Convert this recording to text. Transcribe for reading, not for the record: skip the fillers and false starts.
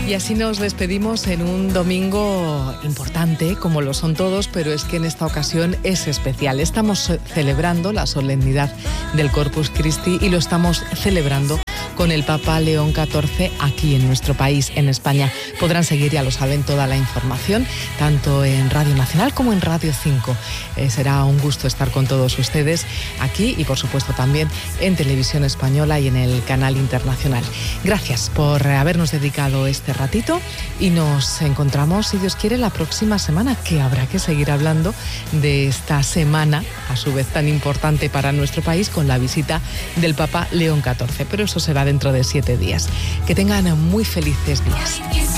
Y así nos despedimos en un domingo importante, como lo son todos, pero es que en esta ocasión es especial. Estamos celebrando la solemnidad del Corpus Christi y lo estamos celebrando con el Papa León XIV aquí en nuestro país, en España. Podrán seguir, ya lo saben, toda la información, tanto en Radio Nacional como en Radio 5. Será un gusto estar con todos ustedes aquí y, por supuesto, también en Televisión Española y en el canal internacional. Gracias por habernos dedicado este ratito y nos encontramos, si Dios quiere, la próxima semana, que habrá que seguir hablando de esta semana, a su vez tan importante para nuestro país, con la visita del Papa León XIV. Pero eso será dentro de 7 días. Que tengan muy felices días.